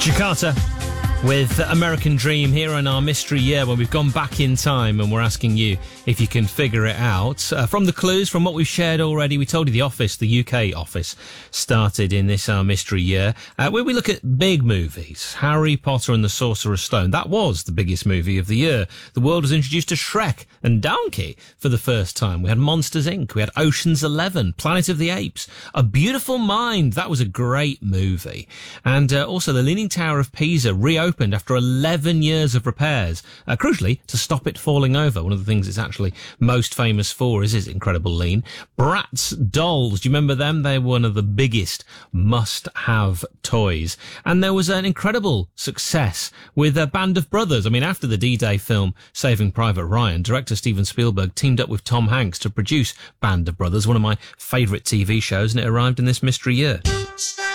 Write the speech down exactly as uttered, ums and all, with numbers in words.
Jakarta with American Dream here in our mystery year, when we've gone back in time and we're asking you if you can figure it out. Uh, from the clues, from what we've shared already, we told you The Office, the U K Office, started in this our mystery year, uh, where we look at big movies. Harry Potter and the Sorcerer's Stone, that was the biggest movie of the year. The world was introduced to Shrek and Donkey for the first time. We had Monsters, Incorporated. We had Ocean's Eleven, Planet of the Apes, A Beautiful Mind. That was a great movie. And uh, also the Leaning Tower of Pisa reopened after eleven years of repairs, uh, crucially to stop it falling over. One of the things it's actually most famous for is its incredible lean. Bratz dolls, do you remember them? They were one of the biggest must-have toys. And there was an incredible success with a Band of Brothers. I mean, after the D-Day film Saving Private Ryan, director Steven Spielberg teamed up with Tom Hanks to produce Band of Brothers, one of my favourite T V shows, and it arrived in this mystery year.